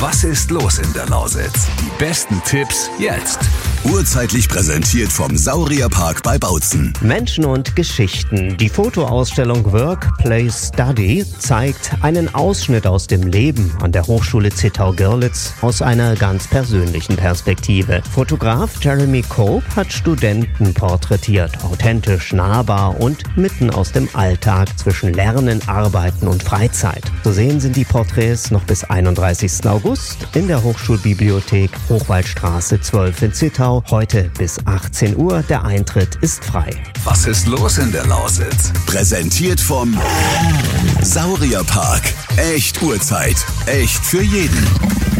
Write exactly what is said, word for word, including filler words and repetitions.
Was ist los in der Lausitz? Die besten Tipps jetzt. Urzeitlich präsentiert vom Saurierpark bei Bautzen. Menschen und Geschichten. Die Fotoausstellung Work, Play, Study zeigt einen Ausschnitt aus dem Leben an der Hochschule Zittau-Görlitz aus einer ganz persönlichen Perspektive. Fotograf Jeremy Cope hat Studenten porträtiert, authentisch, nahbar und mitten aus dem Alltag zwischen Lernen, Arbeiten und Freizeit. Zu sehen sind die Porträts noch bis einunddreißigsten August in der Hochschulbibliothek Hochwaldstraße zwölf in Zittau. Heute bis achtzehn Uhr. Der Eintritt ist frei. Was ist los in der Lausitz? Präsentiert vom Saurierpark. Echt Uhrzeit. Echt für jeden.